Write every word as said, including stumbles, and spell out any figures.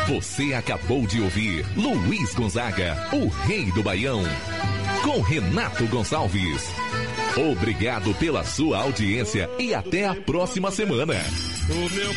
Você acabou de ouvir Luiz Gonzaga, o rei do Baião, com Renato Gonçalves. Obrigado pela sua audiência e até a próxima semana.